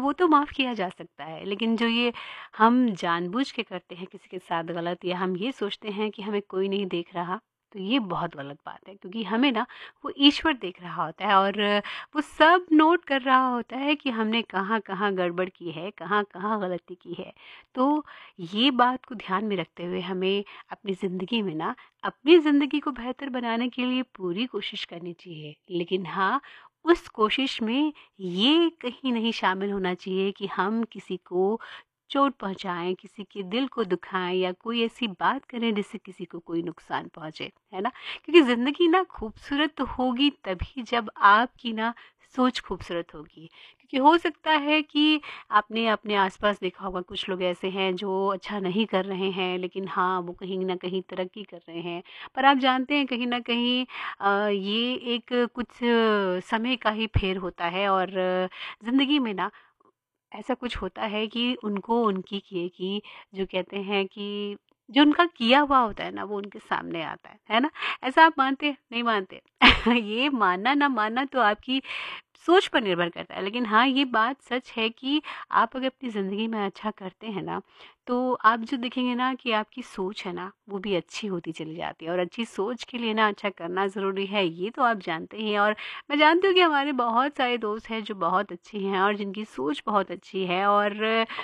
वो तो माफ़ किया जा सकता है। लेकिन जो ये हम जानबूझ के करते हैं किसी के साथ गलत, या हम ये सोचते हैं कि हमें कोई नहीं देख रहा, तो ये बहुत गलत बात है। क्योंकि हमें ना वो ईश्वर देख रहा होता है, और वो सब नोट कर रहा होता है कि हमने कहाँ कहाँ गड़बड़ की है, कहाँ कहाँ गलती की है। तो ये बात को ध्यान में रखते हुए हमें अपनी ज़िंदगी में ना अपनी ज़िंदगी को बेहतर बनाने के लिए पूरी कोशिश करनी चाहिए। लेकिन हाँ, उस कोशिश में ये कहीं नहीं शामिल होना चाहिए कि हम किसी को चोट पहुँचाएँ, किसी के दिल को दुखाएँ, या कोई ऐसी बात करें जिससे किसी को कोई नुकसान पहुँचे, है ना? क्योंकि ज़िंदगी ना खूबसूरत तो होगी तभी जब आपकी ना सोच खूबसूरत होगी। क्योंकि हो सकता है कि आपने अपने आस-पास देखा होगा, कुछ लोग ऐसे हैं जो अच्छा नहीं कर रहे हैं, लेकिन हाँ, वो कहीं न कहीं तरक्की कर रहे हैं। पर आप जानते हैं कहीं न कहीं ये एक कुछ समय का ही फेर होता है, और ज़िंदगी में ना ऐसा कुछ होता है कि उनको उनकी किए की, जो कहते हैं कि जो उनका किया हुआ होता है ना, वो उनके सामने आता है ना? ऐसा आप मानते हैं? नहीं मानते? ये मानना ना मानना तो आपकी सोच पर निर्भर करता है। लेकिन हाँ, ये बात सच है कि आप अगर अपनी ज़िंदगी में अच्छा करते हैं ना, तो आप जो देखेंगे ना कि आपकी सोच है ना, वो भी अच्छी होती चली जाती है। और अच्छी सोच के लिए ना अच्छा करना ज़रूरी है, ये तो आप जानते ही हैं। और मैं जानती हूँ कि हमारे बहुत सारे दोस्त हैं जो बहुत अच्छे हैं और जिनकी सोच बहुत अच्छी है, और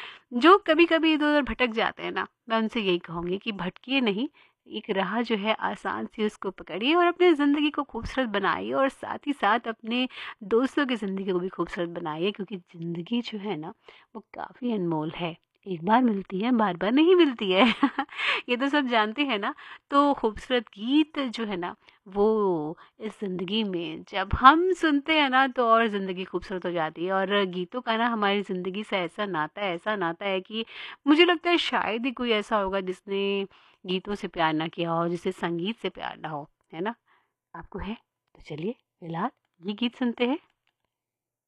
जो कभी-कभी इधर-उधर भटक जाते हैं ना, मैं उनसे यही कहूँगी कि भटकिए नहीं, एक राह जो है आसान सी उसको पकड़िए और अपनी ज़िंदगी को खूबसूरत बनाइए, और साथ ही साथ अपने दोस्तों की ज़िंदगी को भी खूबसूरत बनाइए। क्योंकि ज़िंदगी जो है ना, वो काफ़ी अनमोल है। एक बार मिलती है, बार-बार नहीं मिलती है। ये तो सब जानते हैं ना। तो खूबसूरत गीत जो है ना, वो इस ज़िंदगी में जब हम सुनते हैं ना, तो और ज़िंदगी खूबसूरत हो जाती है। और गीतों का ना हमारी ज़िंदगी से ऐसा नाता है कि मुझे लगता है शायद ही कोई ऐसा होगा जिसने गीतों से प्यार ना किया हो, जिसे संगीत से प्यार ना हो, है ना? आपको है? तो चलिए फिलहाल ये गीत सुनते हैं।